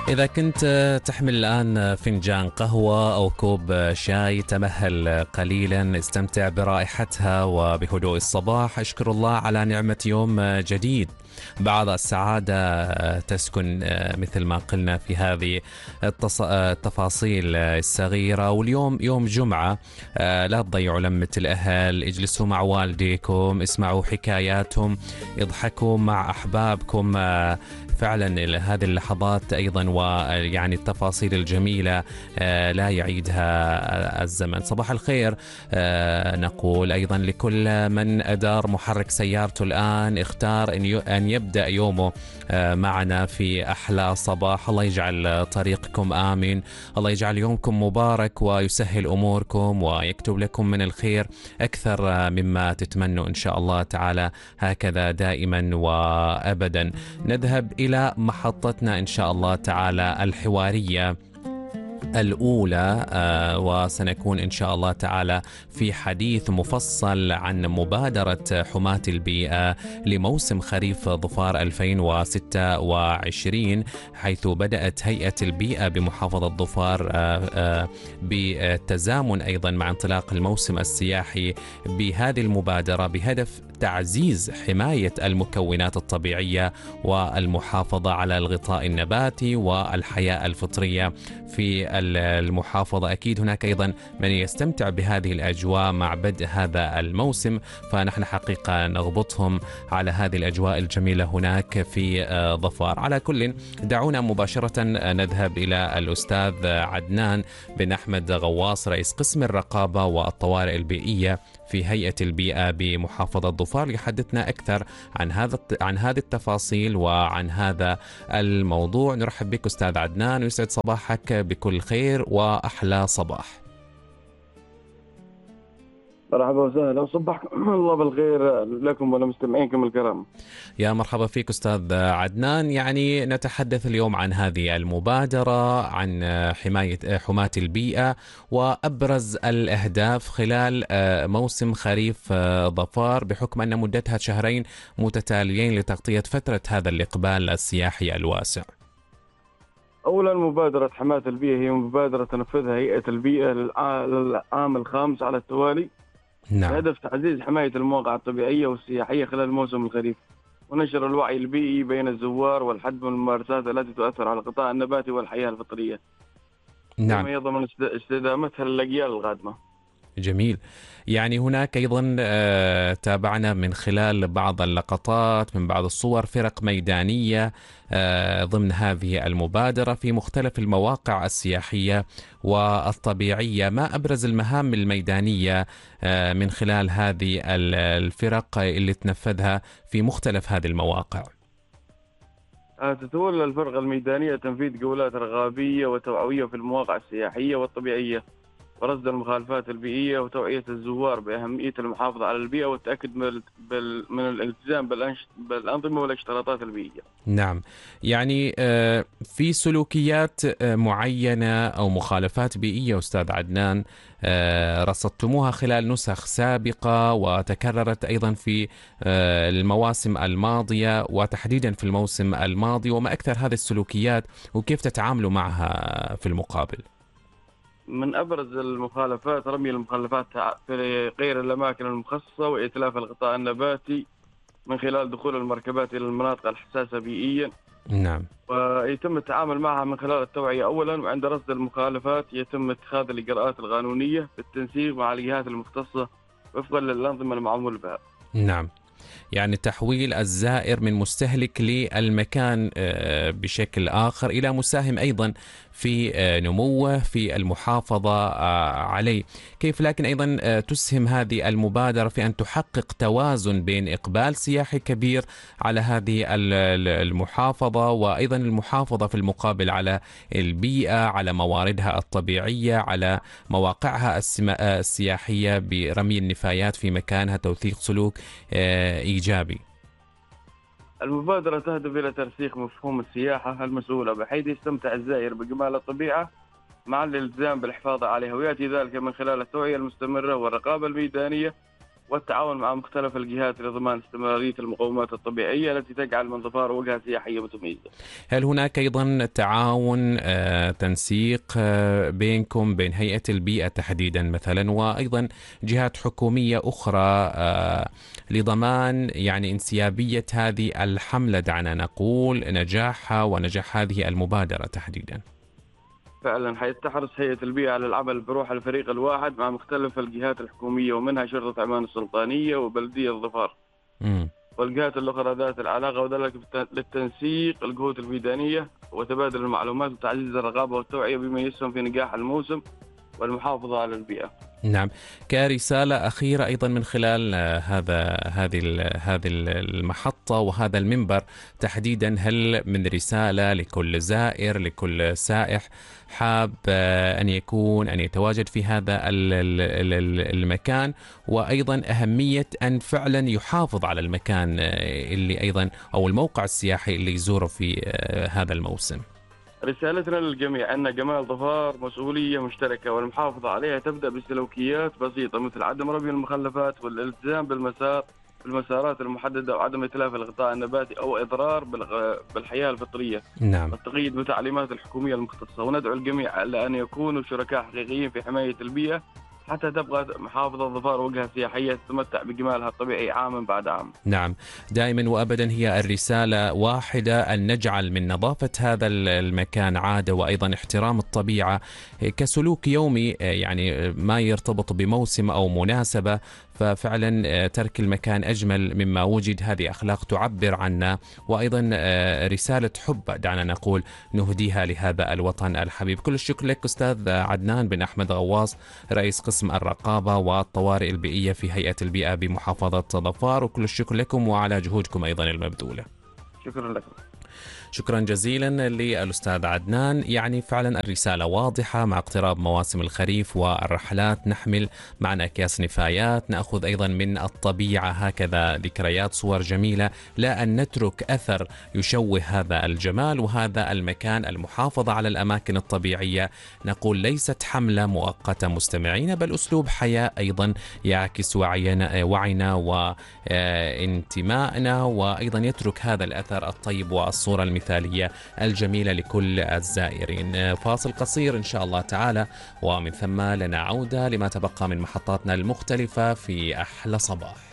إذا كنت تحمل الآن فنجان قهوة أو كوب شاي، تمهل قليلا، استمتع برائحتها وبهدوء الصباح. اشكر الله على نعمة يوم جديد. بعض السعادة تسكن مثل ما قلنا في هذه التفاصيل الصغيرة. واليوم يوم جمعة، لا تضيعوا لمة الأهل، اجلسوا مع والديكم، اسمعوا حكاياتهم، اضحكوا مع أحبابكم. فعلا هذه اللحظات أيضا ويعني التفاصيل الجميلة لا يعيدها الزمن. صباح الخير نقول أيضا لكل من أدار محرك سيارته الآن، اختار أن يبدأ يومه معنا في أحلى صباح. الله يجعل طريقكم آمن، الله يجعل يومكم مبارك ويسهل أموركم ويكتب لكم من الخير أكثر مما تتمنوا إن شاء الله تعالى، هكذا دائما وأبدا. نذهب إلى محطتنا إن شاء الله تعالى الحوارية الأولى، وسنكون إن شاء الله تعالى في حديث مفصل عن مبادرة حماة البيئة لموسم خريف ظفار 2026، حيث بدأت هيئة البيئة بمحافظة ظفار بالتزامن أيضا مع انطلاق الموسم السياحي بهذه المبادرة بهدف تعزيز حماية المكونات الطبيعية والمحافظة على الغطاء النباتي والحياة الفطرية في المحافظة. أكيد هناك أيضا من يستمتع بهذه الأجواء مع بدء هذا الموسم، فنحن حقيقة نغبطهم على هذه الأجواء الجميلة هناك في ظفار. على كل، دعونا مباشرة نذهب إلى الأستاذ عدنان بن أحمد غواص، رئيس قسم الرقابة والطوارئ البيئية في هيئة البيئة بمحافظة ظفار، يحدثنا أكثر عن هذه التفاصيل وعن هذا الموضوع. نرحب بك أستاذ عدنان، ويسعد صباحك بكل خير وأحلى صباح. مرحبا وسهلا، وصبحكم الله بالخير لكم ولمستمعينكم الكرام. يا مرحبا فيك أستاذ عدنان. يعني نتحدث اليوم عن هذه المبادرة، عن حماة البيئة وأبرز الأهداف خلال موسم خريف ظفار، بحكم أن مدتها شهرين متتاليين لتغطية فترة هذا الإقبال السياحي الواسع. أولا، مبادرة حماة البيئة هي مبادرة تنفذها هيئة البيئة للعام الخامس على التوالي، نعم. بهدف تعزيز حماية المواقع الطبيعية والسياحية خلال موسم الخريف، ونشر الوعي البيئي بين الزوار، والحد من الممارسات التي تؤثر على الغطاء النباتي والحياة الفطرية، نعم. كما يضمن استدامتها للأجيال القادمة. جميل. يعني هناك أيضا تابعنا من خلال بعض اللقطات من بعض الصور فرق ميدانية ضمن هذه المبادرة في مختلف المواقع السياحية والطبيعية. ما أبرز المهام الميدانية من خلال هذه الفرق اللي تنفذها في مختلف هذه المواقع؟ تتولى الفرقة الميدانية تنفيذ جولات رغابية وتوعوية في المواقع السياحية والطبيعية، ورصد المخالفات البيئية، وتوعية الزوار بأهمية المحافظة على البيئة والتأكد من الالتزام بالأنظمة والاشتراطات البيئية. نعم. يعني في سلوكيات معينة أو مخالفات بيئية أستاذ عدنان رصدتموها خلال نسخ سابقة وتكررت أيضا في المواسم الماضية وتحديدا في الموسم الماضي، وما أكثر هذه السلوكيات وكيف تتعاملوا معها في المقابل؟ من أبرز المخالفات رمي المخلفات في غير الأماكن المخصصة، وإتلاف الغطاء النباتي من خلال دخول المركبات إلى المناطق الحساسة بيئيا. نعم. ويتم التعامل معها من خلال التوعية أولا، وعند رصد المخالفات يتم اتخاذ الإجراءات القانونية بالتنسيق مع الجهات المختصة وفقا للأنظمة المعمول بها. نعم. يعني تحويل الزائر من مستهلك للمكان بشكل آخر إلى مساهم أيضا في نموه، في المحافظة عليه. كيف لكن أيضا تسهم هذه المبادرة في أن تحقق توازن بين إقبال سياحي كبير على هذه المحافظة، وأيضا المحافظة في المقابل على البيئة، على مواردها الطبيعية، على مواقعها السياحية برمي النفايات في مكانها، توثيق سلوك إيجابي؟ المبادرة تهدف إلى ترسيخ مفهوم السياحة المسؤولة، بحيث يستمتع الزائر بجمال الطبيعة مع الالتزام بالحفاظ عليها، ويأتي ذلك من خلال التوعية المستمرة والرقابة الميدانية والتعاون مع مختلف الجهات لضمان استمرارية المقومات الطبيعية التي تجعل من ظفار وجهة سياحية متميزة. هل هناك أيضا تعاون تنسيق بينكم بين هيئة البيئة تحديدا مثلا وأيضا جهات حكومية أخرى لضمان يعني انسيابية هذه الحملة، دعنا نقول نجاحها ونجاح هذه المبادرة تحديدا؟ فعلا تحرص هيئة البيئة على العمل بروح الفريق الواحد مع مختلف الجهات الحكومية ومنها شرطة عمان السلطانية وبلدية ظفار والجهات الأخرى ذات العلاقة، وذلك للتنسيق الجهود الميدانية وتبادل المعلومات وتعزيز الرقابة والتوعية بما يسهم في نجاح الموسم والمحافظة على البيئة. نعم، كرسالة أخيرة أيضا من خلال هذه المحطة وهذا المنبر تحديدا، هل من رسالة لكل زائر لكل سائح حاب أن يتواجد في هذا المكان، وأيضا أهمية أن فعلا يحافظ على المكان اللي أيضا أو الموقع السياحي اللي يزوره في هذا الموسم؟ رسالتنا للجميع أن جمال ظفار مسؤولية مشتركة، والمحافظة عليها تبدأ بسلوكيات بسيطة مثل عدم رمي المخلفات والالتزام بالمسارات المحددة وعدم إتلاف الغطاء النباتي أو إضرار بالحياة الفطرية. نعم. التقييد بتعليمات الحكومية المختصة، وندعو الجميع على أن يكونوا شركاء حقيقيين في حماية البيئة حتى تبقى محافظة ظفار وجهة سياحية تتمتع بجمالها الطبيعي عاما بعد عام. نعم، دائما وأبدا هي الرسالة واحدة، أن نجعل من نظافة هذا المكان عادة، وأيضا احترام الطبيعة كسلوك يومي، يعني ما يرتبط بموسم أو مناسبة، ففعلا ترك المكان أجمل مما وجد. هذه أخلاق تعبر عنا، وأيضا رسالة حب دعنا نقول نهديها لهذا الوطن الحبيب. كل الشكر لك أستاذ عدنان بن أحمد غواص، رئيس قسم الرقابة والطوارئ البيئية في هيئة البيئة بمحافظة ظفار، وكل الشكر لكم وعلى جهودكم أيضا المبذولة. شكرا لكم. شكرا جزيلا للأستاذ عدنان. يعني فعلا الرسالة واضحة، مع اقتراب مواسم الخريف والرحلات نحمل معنا أكياس نفايات، نأخذ أيضا من الطبيعة هكذا ذكريات صور جميلة، لا أن نترك أثر يشوه هذا الجمال وهذا المكان. المحافظة على الأماكن الطبيعية نقول ليست حملة مؤقتة مستمعين، بل أسلوب حياة أيضا يعكس وعينا وانتمائنا، وأيضا يترك هذا الأثر الطيب والصورة المثالية الجميلة لكل الزائرين. فاصل قصير إن شاء الله تعالى، ومن ثم لنا عودة لما تبقى من محطاتنا المختلفة في أحلى صباح.